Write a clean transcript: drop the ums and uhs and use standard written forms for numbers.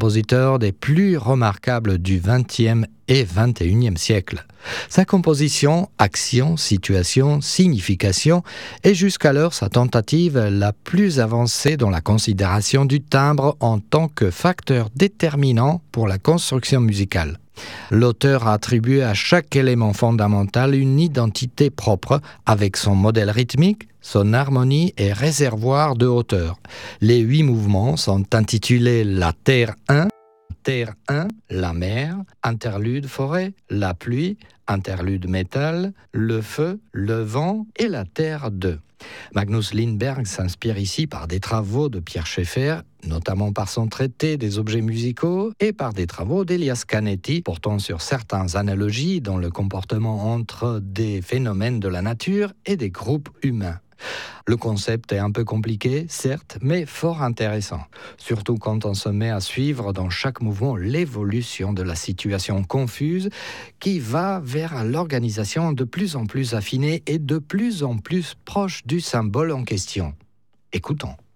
compositeur des plus remarquables du XXe et XXIe siècle. Sa composition, action, situation, signification est jusqu'alors sa tentative la plus avancée dans la considération du timbre en tant que facteur déterminant pour la construction musicale. L'auteur a attribué à chaque élément fondamental une identité propre avec son modèle rythmique, son harmonie et réservoir de hauteur. Les 8 mouvements sont intitulés La Terre 1, Terre 1, la mer, interlude forêt, la pluie, interlude métal, le feu, le vent et la terre 2. Magnus Lindberg s'inspire ici par des travaux de Pierre Schaeffer, notamment par son traité des objets musicaux et par des travaux d'Elias Canetti portant sur certaines analogies dans le comportement entre des phénomènes de la nature et des groupes humains. Le concept est un peu compliqué, certes, mais fort intéressant, surtout quand on se met à suivre dans chaque mouvement l'évolution de la situation confuse qui va vers l'organisation de plus en plus affinée et de plus en plus proche du symbole en question. Écoutons.